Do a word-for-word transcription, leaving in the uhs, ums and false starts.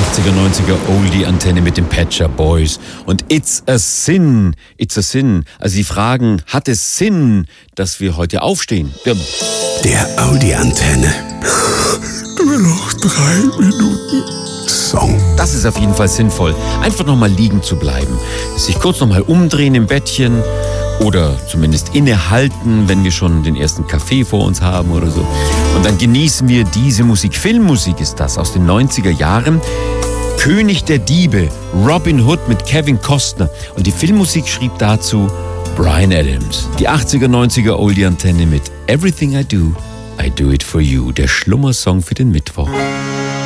achtziger, neunziger Oldie-Antenne mit den Pet Shop Boys. Und It's a Sin, It's a Sin. Also Sie fragen, hat es Sinn, dass wir heute aufstehen? Der, Der Audi-Antenne. Nur noch drei Minuten Song. Das ist auf jeden Fall sinnvoll. Einfach nochmal liegen zu bleiben. Sich kurz nochmal umdrehen im Bettchen. Oder zumindest innehalten, wenn wir schon den ersten Kaffee vor uns haben oder so. Und dann genießen wir diese Musik. Filmmusik ist das aus den neunziger Jahren. König der Diebe, Robin Hood mit Kevin Costner. Und die Filmmusik schrieb dazu Bryan Adams. Die achtziger, neunziger Oldie-Antenne mit Everything I Do, I Do It For You. Der Schlummersong für den Mittwoch.